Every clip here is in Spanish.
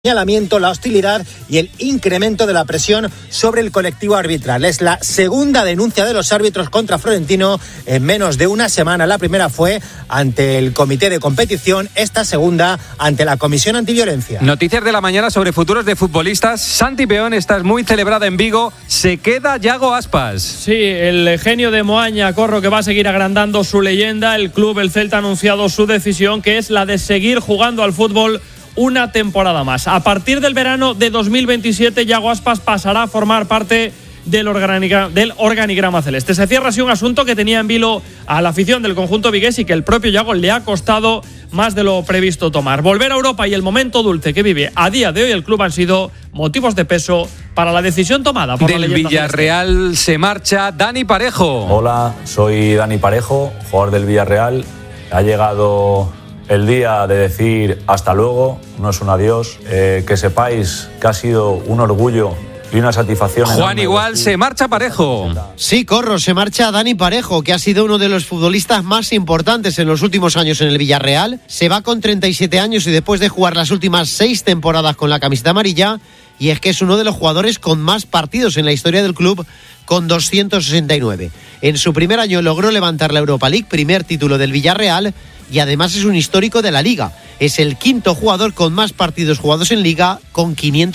señalamiento, la hostilidad y el incremento de la presión sobre el colectivo arbitral. Es la segunda denuncia de los árbitros contra Florentino en menos de una semana. La primera fue ante el comité de competición, esta segunda ante la comisión antiviolencia. Noticias de la mañana sobre futuros de futbolistas. Santi Peón, estás muy celebrada en Vigo. Se queda Yago Aspas. Sí, el genio de Moaña, Corro, que va a seguir agrandando su leyenda. El club, el Celta, ha anunciado su decisión, que es la de seguir jugando al fútbol una temporada más. A partir del verano de 2027, Yago Aspas pasará a formar parte del organigrama celeste. Se cierra así un asunto que tenía en vilo a la afición del conjunto vigués y que el propio Yago le ha costado más de lo previsto tomar. Volver a Europa y el momento dulce que vive a día de hoy el club han sido motivos de peso para la decisión tomada por del la leyenda Villarreal celeste. Se marcha Dani Parejo. Hola, soy Dani Parejo, jugador del Villarreal. Ha llegado el día de decir hasta luego, no es un adiós. Que sepáis que ha sido un orgullo y una satisfacción. Juan Igual, se marcha Parejo. Sí, Corro, se marcha Dani Parejo, que ha sido uno de los futbolistas más importantes en los últimos años en el Villarreal. Se va con 37 años y después de jugar las últimas 6 temporadas con la camiseta amarilla. Y es que es uno de los jugadores con más partidos en la historia del club, con 269. En su primer año logró levantar la Europa League, primer título del Villarreal, y además es un histórico de la Liga. Es el quinto jugador con más partidos jugados en Liga, con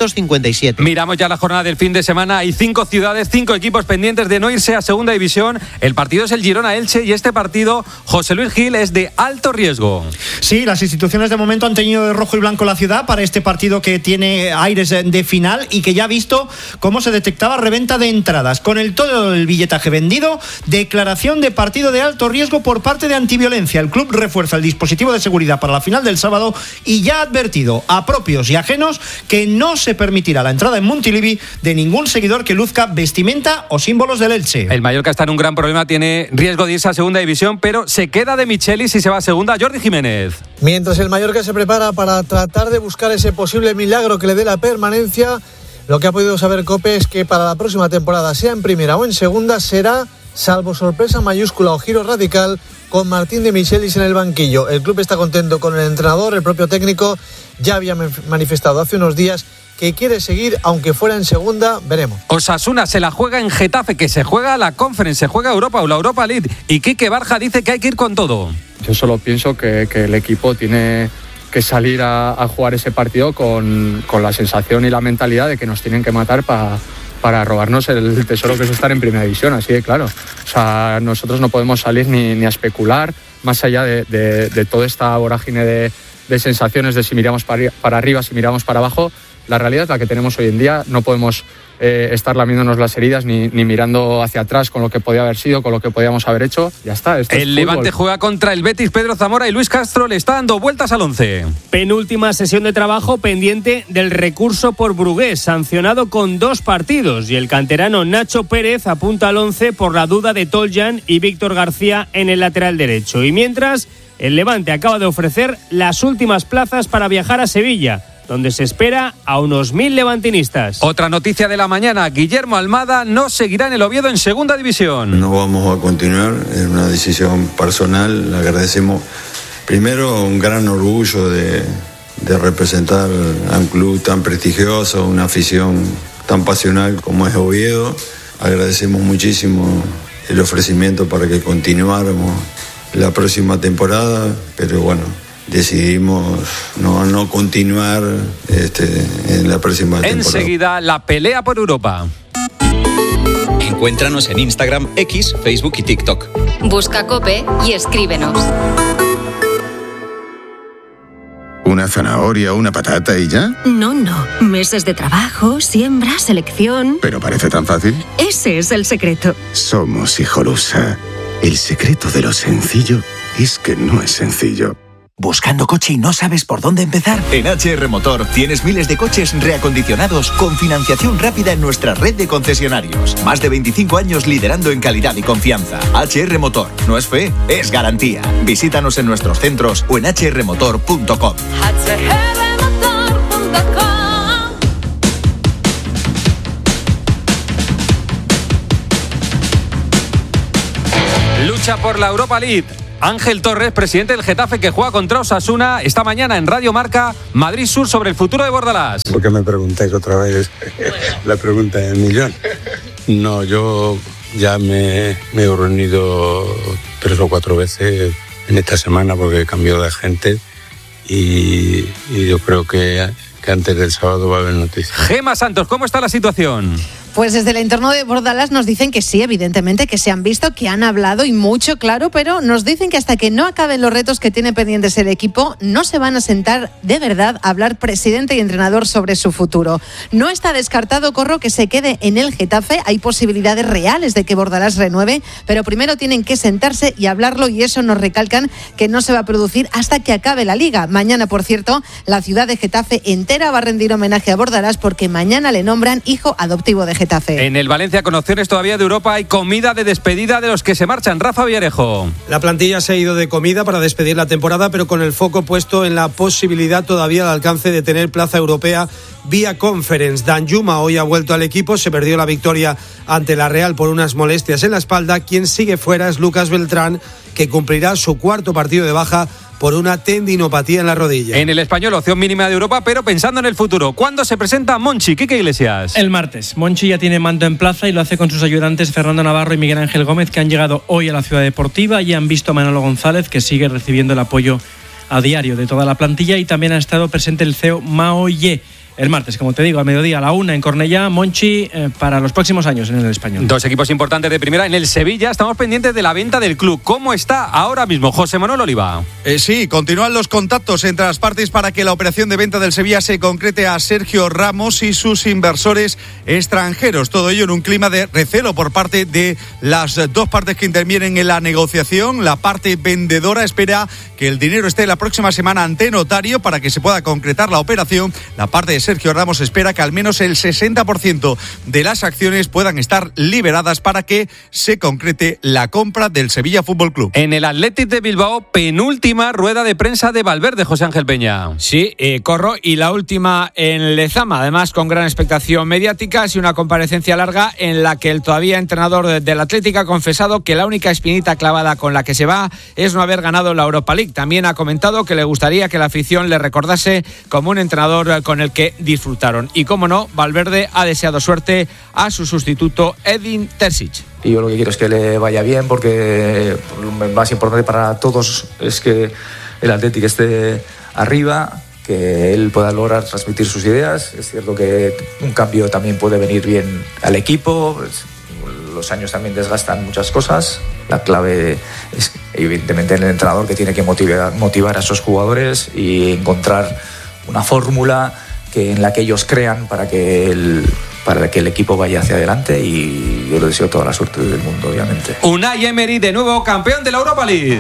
557. Miramos ya la jornada del fin de semana. Hay 5 ciudades, 5 equipos pendientes de no irse a segunda división. El partido es el Girona-Elche y este partido, José Luis Gil, es de alto riesgo. Sí, las instituciones de momento han teñido de rojo y blanco la ciudad para este partido que tiene aires de final y que ya ha visto cómo se detectaba reventa de entradas. Con todo el billetaje vendido, declaración de partido de alto riesgo por parte de Antiviolencia. El club refuerza el dispositivo de seguridad para la final del sábado y ya ha advertido a propios y ajenos que no se permitirá la entrada en Montilivi de ningún seguidor que luzca vestimenta o símbolos del Elche. El Mallorca está en un gran problema, tiene riesgo de irse a segunda división, pero se queda de Michelis y se va a segunda. Jordi Jiménez. Mientras el Mallorca se prepara para tratar de buscar ese posible milagro que le dé la permanencia, lo que ha podido saber COPE es que para la próxima temporada, sea en primera o en segunda, será, salvo sorpresa mayúscula o giro radical, con Martín de Michelis en el banquillo. El club está contento con el entrenador. El propio técnico ya había manifestado hace unos días que quiere seguir, aunque fuera en segunda. Veremos. Osasuna se la juega en Getafe, que se juega la Conference, se juega Europa o la Europa League, y Quique Barja dice que hay que ir con todo. Yo solo pienso que el equipo tiene que salir a jugar ese partido con la sensación y la mentalidad de que nos tienen que matar para robarnos el tesoro que es estar en primera división, así de claro. O sea, nosotros no podemos salir ni a especular, más allá de toda esta vorágine de sensaciones de si miramos para arriba, si miramos para abajo. La realidad es la que tenemos hoy en día. No podemos estar lamiéndonos las heridas ni mirando hacia atrás con lo que podía haber sido, con lo que podíamos haber hecho. Ya está. El Levante juega contra el Betis. Pedro Zamora y Luis Castro le está dando vueltas al 11. Penúltima sesión de trabajo pendiente del recurso por Brugués, sancionado con 2 partidos. Y el canterano Nacho Pérez apunta al 11 por la duda de Toljan y Víctor García en el lateral derecho. Y mientras, el Levante acaba de ofrecer las últimas plazas para viajar a Sevilla, donde se espera a unos 1.000 levantinistas. Otra noticia de la mañana, Guillermo Almada no seguirá en el Oviedo en segunda división. No vamos a continuar, es una decisión personal. Le agradecemos primero un gran orgullo de representar a un club tan prestigioso, una afición tan pasional como es Oviedo. Agradecemos muchísimo el ofrecimiento para que continuáramos la próxima temporada, pero bueno, decidimos no continuar en la próxima temporada. Enseguida, la pelea por Europa. Encuéntranos en Instagram, X, Facebook y TikTok. Busca COPE y escríbenos. ¿Una zanahoria, una patata y ya? No. Meses de trabajo, siembra, selección. ¿Pero parece tan fácil? Ese es el secreto. Somos Hijolusa. El secreto de lo sencillo es que no es sencillo. ¿Buscando coche y no sabes por dónde empezar? En HR Motor tienes miles de coches reacondicionados con financiación rápida en nuestra red de concesionarios. Más de 25 años liderando en calidad y confianza. HR Motor. No es fe, es garantía. Visítanos en nuestros centros o en hrmotor.com. Lucha por la Europa League. Ángel Torres, presidente del Getafe, que juega contra Osasuna esta mañana en Radio Marca Madrid Sur sobre el futuro de Bordalás. ¿Por qué me preguntáis otra vez la pregunta del millón? No, yo ya me he reunido 3 o 4 veces en esta semana porque he cambiado de agente y yo creo que antes del sábado va a haber noticias. Gema Santos, ¿cómo está la situación? Pues desde el entorno de Bordalás nos dicen que sí, evidentemente, que se han visto, que han hablado y mucho, claro, pero nos dicen que hasta que no acaben los retos que tiene pendientes el equipo, no se van a sentar de verdad a hablar presidente y entrenador sobre su futuro. No está descartado, Corro, que se quede en el Getafe. Hay posibilidades reales de que Bordalás renueve, pero primero tienen que sentarse y hablarlo, y eso nos recalcan que no se va a producir hasta que acabe la Liga. Mañana, por cierto, la ciudad de Getafe entera va a rendir homenaje a Bordalás porque mañana le nombran hijo adoptivo de Getafe. En el Valencia, con opciones todavía de Europa, hay comida de despedida de los que se marchan. Rafa Villarejo. La plantilla se ha ido de comida para despedir la temporada, pero con el foco puesto en la posibilidad todavía al alcance de tener plaza europea vía Conference. Danjuma hoy ha vuelto al equipo, se perdió la victoria ante la Real por unas molestias en la espalda. Quien sigue fuera es Lucas Beltrán, que cumplirá su 4º partido de baja por una tendinopatía en la rodilla. En el Español, opción mínima de Europa, pero pensando en el futuro. ¿Cuándo se presenta Monchi? Quique Iglesias. El martes. Monchi ya tiene mando en plaza y lo hace con sus ayudantes Fernando Navarro y Miguel Ángel Gómez, que han llegado hoy a la Ciudad Deportiva y han visto a Manolo González, que sigue recibiendo el apoyo a diario de toda la plantilla, y también ha estado presente el CEO Mao Ye. El martes, como te digo, al mediodía, a la 1 en Cornellá, Monchi para los próximos años en el Español. 2 equipos importantes de primera. En el Sevilla estamos pendientes de la venta del club. ¿Cómo está ahora mismo José Manuel Oliva? Sí, continúan los contactos entre las partes para que la operación de venta del Sevilla se concrete a Sergio Ramos y sus inversores extranjeros. Todo ello en un clima de recelo por parte de las dos partes que intervienen en la negociación. La parte vendedora espera que el dinero esté la próxima semana ante notario para que se pueda concretar la operación. La parte de Sergio Ramos espera que al menos el 60% de las acciones puedan estar liberadas para que se concrete la compra del Sevilla Fútbol Club. En el Athletic de Bilbao, penúltima rueda de prensa de Valverde, José Ángel Peña. Sí, Corro, y la última en Lezama, además con gran expectación mediática, y una comparecencia larga en la que el todavía entrenador del Athletic ha confesado que la única espinita clavada con la que se va es no haber ganado la Europa League. También ha comentado que le gustaría que la afición le recordase como un entrenador con el que disfrutaron. Y cómo no, Valverde ha deseado suerte a su sustituto Edin Terzic. Y yo lo que quiero es que le vaya bien, porque lo más importante para todos es que el Athletic esté arriba, que él pueda lograr transmitir sus ideas. Es cierto que un cambio también puede venir bien al equipo. Los años también desgastan muchas cosas. La clave es evidentemente el entrenador, que tiene que motivar a esos jugadores y encontrar una fórmula en la que ellos crean para que el equipo vaya hacia adelante, y yo le deseo toda la suerte del mundo, obviamente. Unai Emery, de nuevo campeón de la Europa League.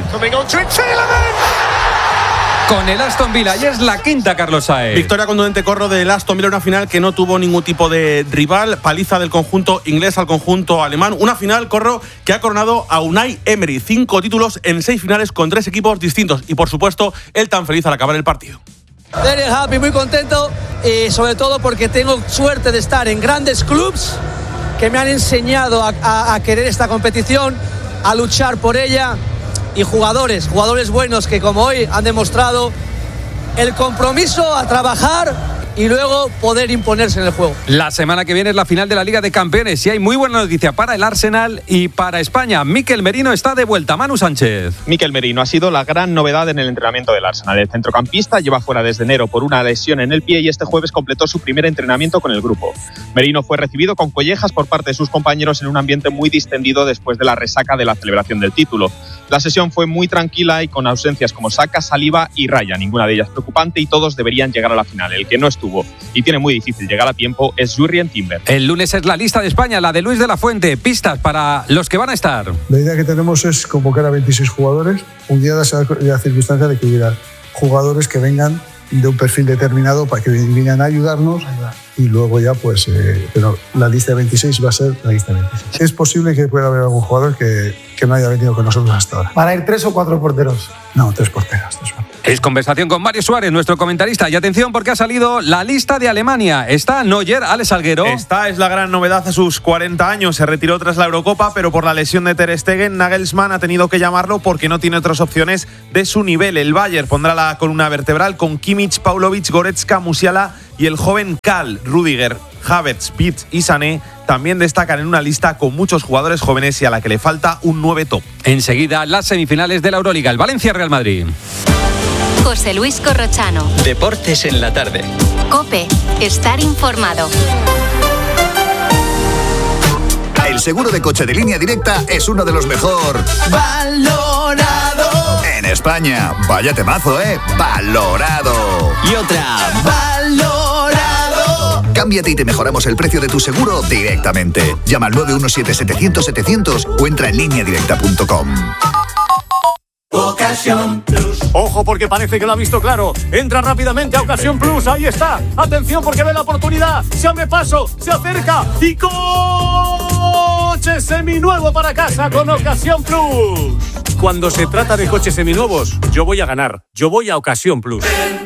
Con el Aston Villa, y es la quinta, Carlos Saez. Victoria contundente, Corro, del Aston Villa, una final que no tuvo ningún tipo de rival, paliza del conjunto inglés al conjunto alemán, una final, Corro, que ha coronado a Unai Emery, 5 títulos en 6 finales con 3 equipos distintos, y por supuesto, él tan feliz al acabar el partido. Very happy, muy contento, y sobre todo porque tengo suerte de estar en grandes clubs que me han enseñado a querer esta competición, a luchar por ella, y jugadores buenos que como hoy han demostrado el compromiso a trabajar y luego poder imponerse en el juego. La semana que viene es la final de la Liga de Campeones y hay muy buena noticia para el Arsenal y para España. Mikel Merino está de vuelta. Manu Sánchez. Mikel Merino ha sido la gran novedad en el entrenamiento del Arsenal. El centrocampista lleva fuera desde enero por una lesión en el pie y este jueves completó su primer entrenamiento con el grupo. Merino fue recibido con collejas por parte de sus compañeros en un ambiente muy distendido después de la resaca de la celebración del título. La sesión fue muy tranquila y con ausencias como Saka, Saliba y Raya, ninguna de ellas preocupante, y todos deberían llegar a la final. El que no estuvo y tiene muy difícil llegar a tiempo es Jurrien Timber. El lunes es la lista de España, la de Luis de la Fuente. Pistas para los que van a estar. La idea que tenemos es convocar a 26 jugadores, un día de la circunstancia de que hubiera jugadores que vengan de un perfil determinado para que vengan a ayudarnos, y luego ya pues pero la lista de 26 va a ser la lista de 26. Es posible que pueda haber algún jugador que no haya venido con nosotros hasta ahora. ¿Van a ir 3 o 4 porteros? No, 3 porteros. Es conversación con Mario Suárez, nuestro comentarista. Y atención porque ha salido la lista de Alemania. Está Neuer, Alex Salguero. Esta es la gran novedad a sus 40 años. Se retiró tras la Eurocopa, pero por la lesión de Ter Stegen, Nagelsmann ha tenido que llamarlo porque no tiene otras opciones de su nivel. El Bayern pondrá la columna vertebral con Kimmich, Paulovic, Goretzka, Musiala y el joven Karl, Rüdiger, Havertz, Pitts y Sané también destacan en una lista con muchos jugadores jóvenes y a la que le falta un 9 top. Enseguida las semifinales de la Euroliga, el Valencia-Real Madrid. José Luis Corrochano. Deportes en la tarde. COPE. Estar informado. El seguro de coche de Línea Directa es uno de los mejor valorado en España. Vaya temazo, valorado. Y otra, valorado. Cámbiate y te mejoramos el precio de tu seguro directamente. Llama al 917-700-700 o entra en lineadirecta.com. Ocasión Plus. Ojo porque parece que lo ha visto claro. Entra rápidamente a Ocasión Plus. Ahí está. Atención porque ve la oportunidad. Se abre paso. Se acerca. Y coche seminuevo para casa con Ocasión Plus. Cuando se trata de coches seminuevos, yo voy a ganar. Yo voy a Ocasión Plus.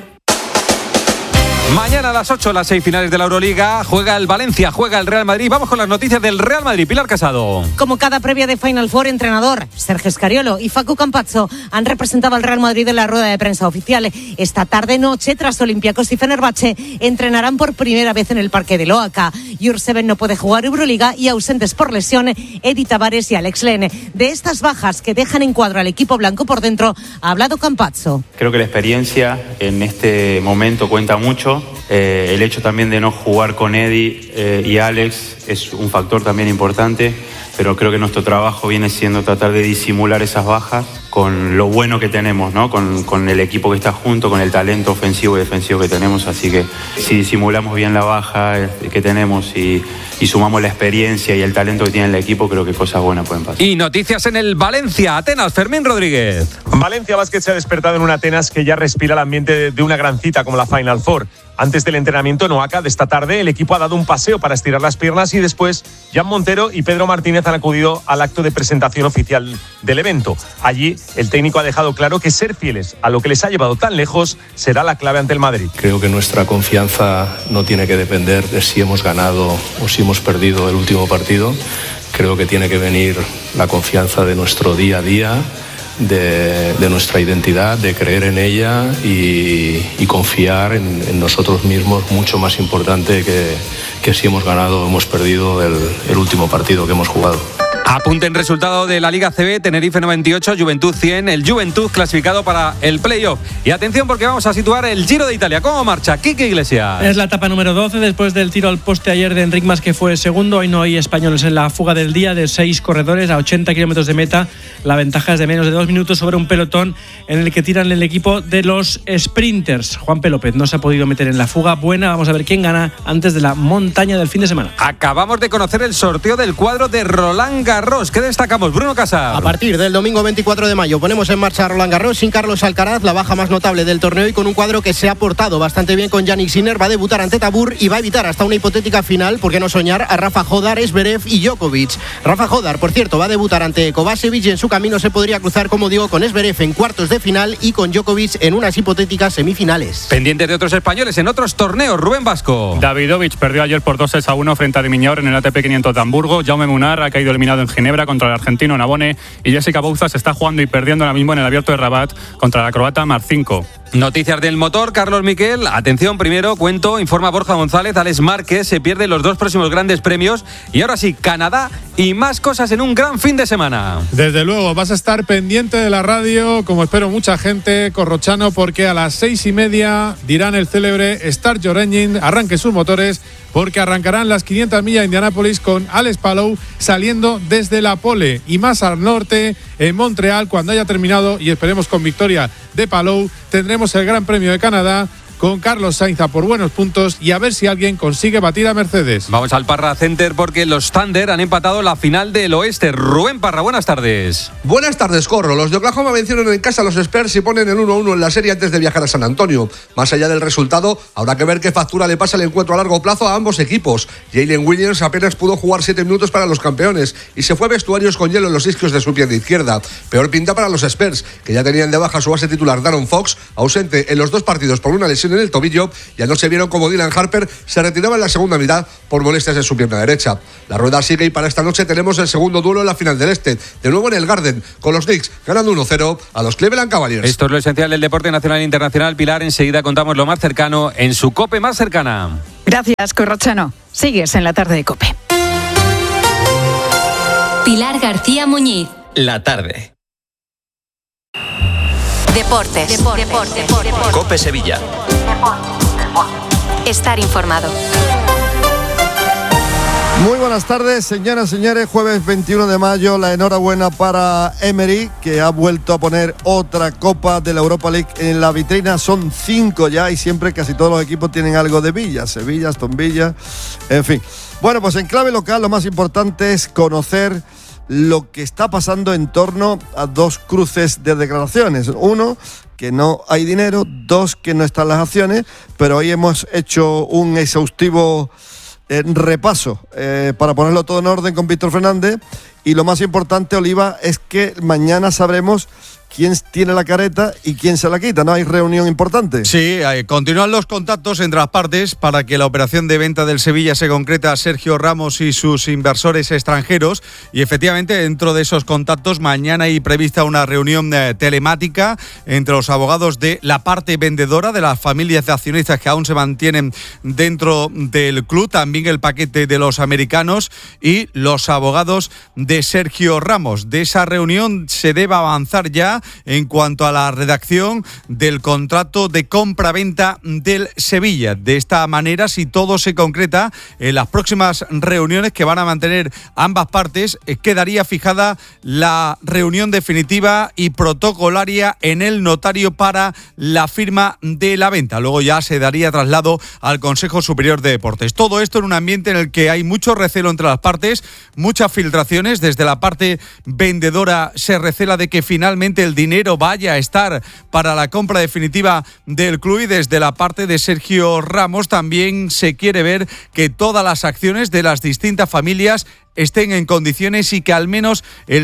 Mañana a las 8, las 6 finales de la Euroliga. Juega el Valencia, juega el Real Madrid. Vamos con las noticias del Real Madrid. Pilar Casado. Como cada previa de Final Four, entrenador Sergio Scariolo y Facu Campazzo han representado al Real Madrid en la rueda de prensa oficial. Esta tarde-noche, tras Olympiacos y Fenerbahce, entrenarán por primera vez en el Parque del Oaca. Jurseven no puede jugar Euroliga y ausentes por lesión, Edi Tavares y Alex Len. De estas bajas que dejan en cuadro al equipo blanco por dentro, ha hablado Campazzo. Creo que la experiencia en este momento cuenta mucho. El hecho también de no jugar con Eddie y Alex es un factor también importante, pero creo que nuestro trabajo viene siendo tratar de disimular esas bajas con lo bueno que tenemos, ¿no? Con el equipo que está junto, con el talento ofensivo y defensivo que tenemos. Así que si disimulamos bien la baja que tenemos y sumamos la experiencia y el talento que tiene el equipo, creo que cosas buenas pueden pasar. Y noticias en el Valencia, Atenas, Fermín Rodríguez. Valencia Basket se ha despertado en un Atenas que ya respira el ambiente de una gran cita como la Final Four. Antes del entrenamiento en Oaca de esta tarde, el equipo ha dado un paseo para estirar las piernas y después Jan Montero y Pedro Martínez han acudido al acto de presentación oficial del evento. Allí, el técnico ha dejado claro que ser fieles a lo que les ha llevado tan lejos será la clave ante el Madrid. Creo que nuestra confianza no tiene que depender de si hemos ganado o si hemos perdido el último partido. Creo que tiene que venir la confianza de nuestro día a día, de nuestra identidad, de creer en ella y confiar en nosotros mismos, mucho más importante que si hemos ganado o hemos perdido el último partido que hemos jugado. Apunten resultado de la Liga CB, Tenerife 98, Juventud 100, el Juventud clasificado para el playoff. Y atención porque vamos a situar el Giro de Italia. ¿Cómo marcha? Quique Iglesias. Es la etapa número 12 después del tiro al poste ayer de Enric Mas, que fue segundo. Hoy no hay españoles en la fuga del día de 6 corredores a 80 kilómetros de meta. La ventaja es de menos de 2 minutos sobre un pelotón en el que tiran el equipo de los sprinters. Juan P. López no se ha podido meter en la fuga buena. Vamos a ver quién gana antes de la montaña del fin de semana. Acabamos de conocer el sorteo del cuadro de Roland Garros. ¿Qué destacamos, Bruno Casar? A partir del domingo 24 de mayo ponemos en marcha Roland Garros sin Carlos Alcaraz, la baja más notable del torneo, y con un cuadro que se ha portado bastante bien con Jannik Sinner. Va a debutar ante Tabur y va a evitar hasta una hipotética final, ¿por qué no soñar?, a Rafa Jodar, Zverev y Djokovic. Rafa Jodar, por cierto, va a debutar ante Kovačević y en su camino se podría cruzar, como digo, con Zverev en cuartos de final y con Djokovic en unas hipotéticas semifinales. Pendientes de otros españoles en otros torneos, Rubén Vasco. Davidovich perdió ayer por 2-1 frente a Dimiñor en el ATP 500 de Hamburgo. Jaume Munar ha caído eliminado en Ginebra contra el argentino Nabone y Jessica Bouza se está jugando y perdiendo ahora mismo en el Abierto de Rabat contra la croata Marcinko. Noticias del motor, Carlos Miquel. Atención, primero cuento, informa Borja González, Alex Márquez se pierde los 2 próximos grandes premios y ahora sí, Canadá y más cosas en un gran fin de semana. Desde luego, vas a estar pendiente de la radio, como espero mucha gente, Corrochano, porque a las 6:30 dirán el célebre Start Your Engine, arranque sus motores, porque arrancarán las 500 millas de Indianápolis con Alex Palou saliendo desde la pole y más al norte, en Montreal, cuando haya terminado y esperemos con victoria de Palou, tendremos el Gran Premio de Canadá con Carlos Sainz a por buenos puntos y a ver si alguien consigue batir a Mercedes. Vamos al Parra Center porque los Thunder han empatado la final del oeste. Rubén Parra, buenas tardes. Buenas tardes, Corro. Los de Oklahoma vencieron en casa a los Spurs y ponen el 1-1 en la serie antes de viajar a San Antonio. Más allá del resultado, habrá que ver qué factura le pasa el encuentro a largo plazo a ambos equipos. Jalen Williams apenas pudo jugar 7 minutos para los campeones y se fue a vestuarios con hielo en los isquios de su pierna izquierda. Peor pinta para los Spurs, que ya tenían de baja su base titular Darren Fox, ausente en los 2 partidos por una lesión en el tobillo, y anoche vieron como Dylan Harper se retiraba en la segunda mitad por molestias en su pierna derecha. La rueda sigue y para esta noche tenemos el segundo duelo en la final del este, de nuevo en el Garden, con los Knicks ganando 1-0 a los Cleveland Cavaliers. Esto es lo esencial del deporte nacional e internacional. Pilar, enseguida contamos lo más cercano en su COPE más cercana. Gracias, Corrochano. Sigues en la tarde de COPE. Pilar García Muñiz. La tarde. Deportes. COPE Sevilla. Estar informado. Muy buenas tardes, señoras y señores. Jueves 21 de mayo, la enhorabuena para Emery, que ha vuelto a poner otra Copa de la Europa League en la vitrina. Son 5 ya y siempre casi todos los equipos tienen algo de Villa. Sevilla, Aston Villa, en fin. Bueno, pues en clave local lo más importante es conocer lo que está pasando en torno a 2 cruces de declaraciones. 1, que no hay dinero. 2, que no están las acciones. Pero hoy hemos hecho un exhaustivo repaso para ponerlo todo en orden con Víctor Fernández. Y lo más importante, Oliva, es que mañana sabremos quién tiene la careta y quién se la quita. ¿No hay reunión importante? Sí, continúan los contactos entre las partes para que la operación de venta del Sevilla se concrete a Sergio Ramos y sus inversores extranjeros. Y efectivamente, dentro de esos contactos, mañana hay prevista una reunión telemática entre los abogados de la parte vendedora, de las familias de accionistas que aún se mantienen dentro del club, también el paquete de los americanos y los abogados de Sergio Ramos. De esa reunión se debe avanzar ya en cuanto a la redacción del contrato de compra-venta del Sevilla. De esta manera, si todo se concreta en las próximas reuniones que van a mantener ambas partes, quedaría fijada la reunión definitiva y protocolaria en el notario para la firma de la venta. Luego ya se daría traslado al Consejo Superior de Deportes. Todo esto en un ambiente en el que hay mucho recelo entre las partes, muchas filtraciones. Desde la parte vendedora se recela de que finalmente el dinero vaya a estar para la compra definitiva del club, y desde la parte de Sergio Ramos también se quiere ver que todas las acciones de las distintas familias estén en condiciones y que al menos el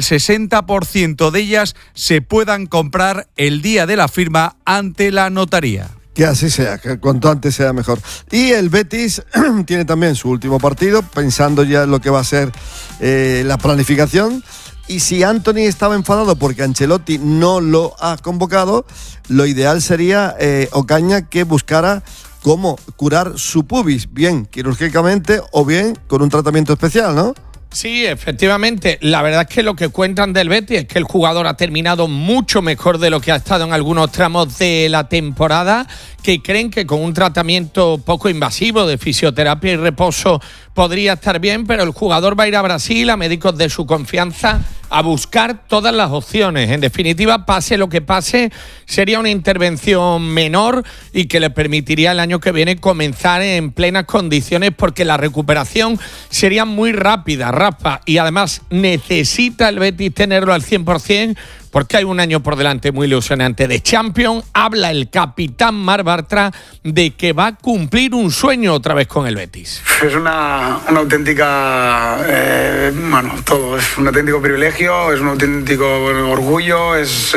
60% de ellas se puedan comprar el día de la firma ante la notaría. Que así sea, que cuanto antes sea mejor. Y el Betis tiene también su último partido, pensando ya en lo que va a ser la planificación. Y si Anthony estaba enfadado porque Ancelotti no lo ha convocado, lo ideal sería Ocaña que buscara cómo curar su pubis, bien quirúrgicamente o bien con un tratamiento especial, ¿no? Sí, efectivamente. La verdad es que lo que cuentan del Betis es que el jugador ha terminado mucho mejor de lo que ha estado en algunos tramos de la temporada, que creen que con un tratamiento poco invasivo de fisioterapia y reposo podría estar bien, pero el jugador va a ir a Brasil, a médicos de su confianza, a buscar todas las opciones. En definitiva, pase lo que pase, sería una intervención menor y que le permitiría el año que viene comenzar en plenas condiciones, porque la recuperación sería muy rápida, Rafa, y además necesita el Betis tenerlo al 100%, porque hay un año por delante muy ilusionante de Champions. Habla el capitán Marc Bartra de que va a cumplir un sueño otra vez con el Betis. Es una auténtica, todo, es un auténtico privilegio, es un auténtico orgullo, es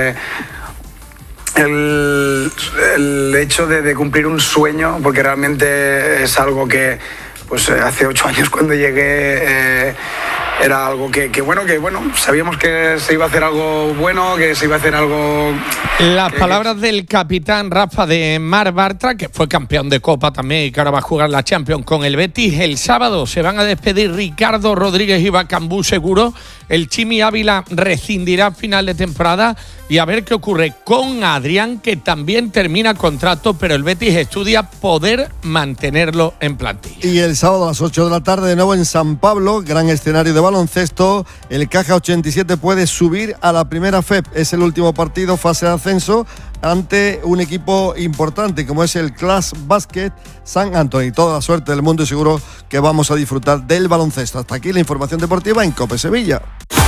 el hecho de cumplir un sueño, porque realmente es algo que pues hace 8 años cuando llegué era algo que sabíamos que se iba a hacer algo bueno, que se iba a hacer algo... Las palabras del capitán Rafa de Marc Bartra, que fue campeón de Copa también y que ahora va a jugar la Champions con el Betis. El sábado se van a despedir Ricardo Rodríguez y Bacambú seguro. El Chimi Ávila rescindirá a final de temporada, y a ver qué ocurre con Adrián, que también termina contrato, pero el Betis estudia poder mantenerlo en plantilla. Y el sábado a las 8 de la tarde de nuevo en San Pablo, gran escenario de baloncesto, el Caja 87 puede subir a la primera FEP. Es el último partido, fase de ascenso. ante un equipo importante como es el Class Basket San Antonio. Toda la suerte del mundo y seguro que vamos a disfrutar del baloncesto. Hasta aquí la información deportiva en COPE Sevilla.